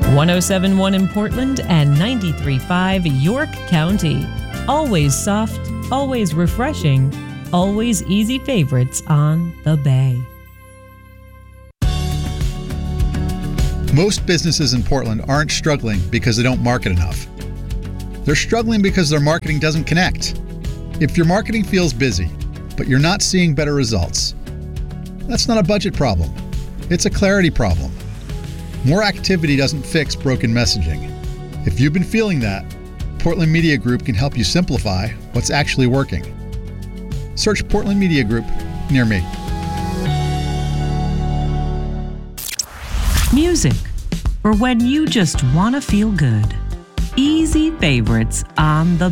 1071 in Portland and 93.5 York County. Always soft, always refreshing, always easy favorites on the Bay. Most businesses in Portland aren't struggling because they don't market enough. They're struggling because their marketing doesn't connect. If your marketing feels busy, but you're not seeing better results, that's not a budget problem. It's a clarity problem. More activity doesn't fix broken messaging. If you've been feeling that, Portland Media Group can help you simplify what's actually working. Search Portland Media Group near me. Music for when you just want to feel good. Easy favorites on the